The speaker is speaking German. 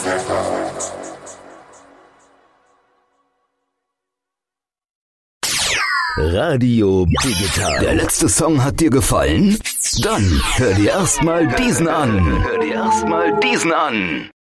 Radio Digital. Der letzte Song hat dir gefallen? Dann hör dir erstmal diesen an.